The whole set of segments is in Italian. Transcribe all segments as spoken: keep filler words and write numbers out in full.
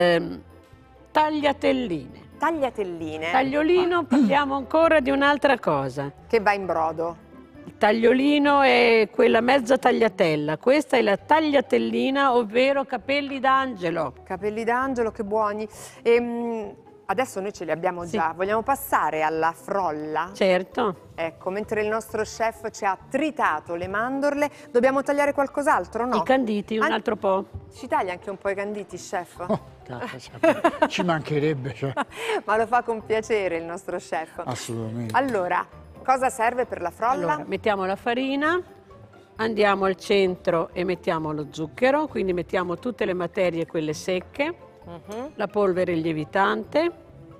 Ehm, tagliatelline. Tagliatelline. Tagliolino, parliamo ancora di un'altra cosa. Che va in brodo. Il tagliolino è quella mezza tagliatella, questa è la tagliatellina, ovvero capelli d'angelo. Capelli d'angelo, che buoni. Ehm, adesso noi ce li abbiamo Sì. già, vogliamo passare alla frolla? Certo. Ecco, mentre il nostro chef ci ha tritato le mandorle, dobbiamo tagliare qualcos'altro, no? I canditi, un An- altro po'. Ci taglia anche un po' i canditi, chef? Oh, ci mancherebbe, cioè. Ma lo fa con piacere il nostro chef. Assolutamente. Allora, cosa serve per la frolla? Allora, mettiamo la farina, andiamo al centro e mettiamo lo zucchero, quindi mettiamo tutte le materie, quelle secche, Mhm. la polvere lievitante.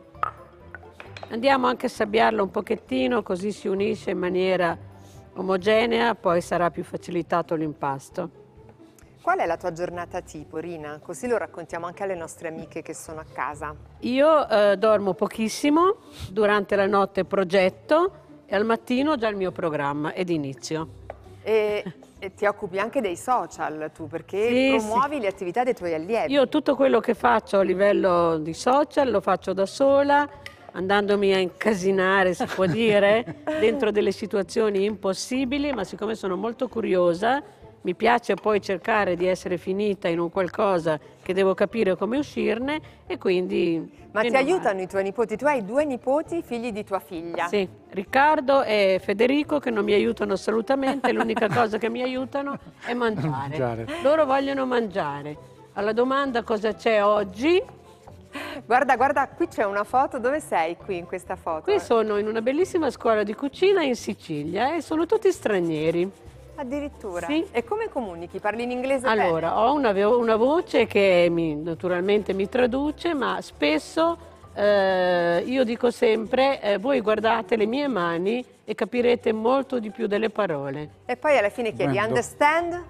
Andiamo anche a sabbiarla un pochettino, così si unisce in maniera omogenea, poi sarà più facilitato l'impasto. Qual è la tua giornata tipo, Rina? Così lo raccontiamo anche alle nostre amiche che sono a casa. Io eh, dormo pochissimo, durante la notte progetto e al mattino già il mio programma ed inizio. E, e ti occupi anche dei social tu, perché Sì, promuovi le attività dei tuoi allievi. Io tutto quello che faccio a livello di social lo faccio da sola, andandomi a incasinare, si può dire, dentro delle situazioni impossibili, ma siccome sono molto curiosa, mi piace poi cercare di essere finita in un qualcosa che devo capire come uscirne e quindi... Ma ti meno male. aiutano i tuoi nipoti? Tu hai due nipoti, figli di tua figlia. Sì, Riccardo e Federico che non mi aiutano assolutamente, l'unica cosa che mi aiutano è mangiare. Mangiare. Loro vogliono mangiare. Alla domanda cosa c'è oggi, Guarda, guarda, qui c'è una foto. Dove sei qui in questa foto? qui sono in una bellissima scuola di cucina in Sicilia e sono tutti stranieri. Addirittura? Sì. E come comunichi? Parli in inglese bene? Allora, ho una, vo- una voce che mi- naturalmente mi traduce, ma spesso eh, io dico sempre, eh, voi guardate le mie mani e capirete molto di più delle parole. E poi alla fine chiedi, Beh, understand?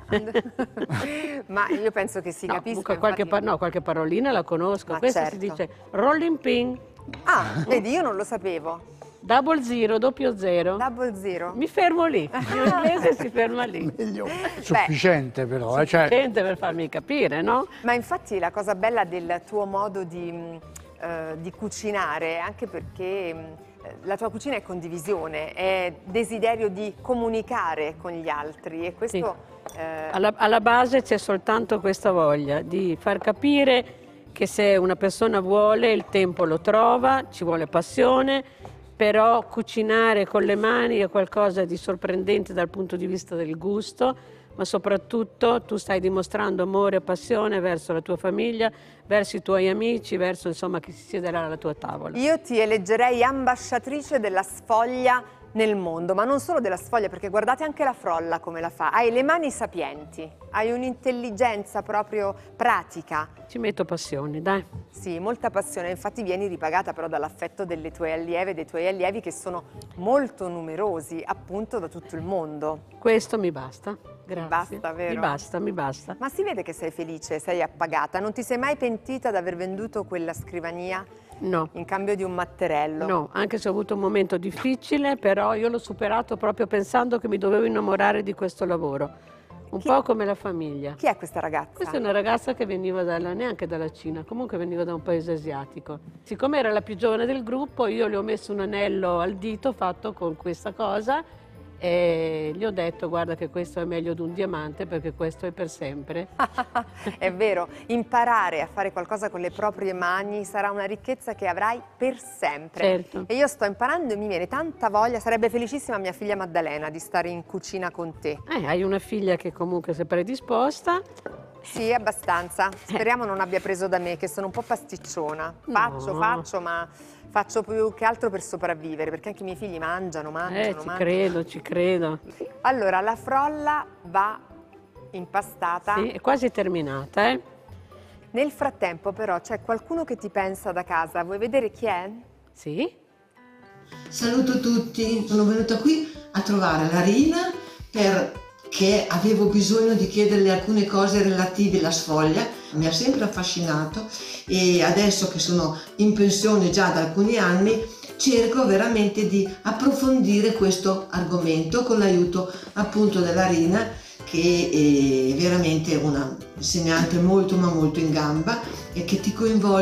Und- Ma io penso che si No, capisca. comunque qualche, infatti- pa- no, qualche parolina la conosco. Ma Questa certo. si dice rolling pin, Ah, vedi, io non lo sapevo. double zero, doppio zero. Double zero. Mi fermo lì, in inglese si ferma lì. Meglio. Sufficiente però, eh, cioè, Gente per farmi capire, no? Ma infatti la cosa bella del tuo modo di, mh, eh, di cucinare è anche perché mh, la tua cucina è condivisione, è desiderio di comunicare con gli altri e questo... eh, Alla, alla base c'è soltanto questa voglia di far capire che se una persona vuole il tempo lo trova, ci vuole passione, però cucinare con le mani è qualcosa di sorprendente dal punto di vista del gusto, ma soprattutto tu stai dimostrando amore e passione verso la tua famiglia, verso i tuoi amici, verso insomma chi si siederà alla tua tavola. Io ti eleggerei ambasciatrice della sfoglia nel mondo, ma non solo della sfoglia, perché guardate anche la frolla come la fa. Hai le mani sapienti, hai un'intelligenza proprio pratica. Ci metto passione, dai. Sì, molta passione, infatti vieni ripagata però dall'affetto delle tue allieve e dei tuoi allievi che sono molto numerosi, appunto da tutto il mondo. Questo mi basta, grazie. basta, vero? Mi basta, mi basta. Ma si vede che sei felice, sei appagata, non ti sei mai pentita di aver venduto quella scrivania No. in cambio di un matterello? No, anche se ho avuto un momento difficile, però io l'ho superato proprio pensando che mi dovevo innamorare di questo lavoro. Un Chi- po' come la famiglia. Chi è questa ragazza? Questa è una ragazza che veniva dalla, neanche dalla Cina, comunque veniva da un paese asiatico. Siccome era la più giovane del gruppo, io le ho messo un anello al dito fatto con questa cosa e gli ho detto guarda che questo è meglio di un diamante perché questo è per sempre. È vero, imparare a fare qualcosa con le proprie mani sarà una ricchezza che avrai per sempre. Certo. E io sto imparando e mi viene tanta voglia, sarebbe felicissima mia figlia Maddalena di stare in cucina con te. Eh, hai una figlia che comunque si è predisposta. Sì, abbastanza. Speriamo non abbia preso da me, che sono un po' pasticciona. Faccio, No. faccio, ma faccio più che altro per sopravvivere, perché anche i miei figli mangiano, mangiano, Eh, ci mangiano. credo, ci credo. Allora, la frolla va impastata. Sì, è quasi terminata, eh? Nel frattempo, però, c'è qualcuno che ti pensa da casa. Vuoi vedere chi è? Sì? Saluto tutti, sono venuta qui a trovare la Rina perché avevo bisogno di chiederle alcune cose relative alla sfoglia, mi ha sempre affascinato e adesso che sono in pensione già da alcuni anni cerco veramente di approfondire questo argomento con l'aiuto appunto della Rina che è veramente una insegnante molto ma molto in gamba e che ti coinvolge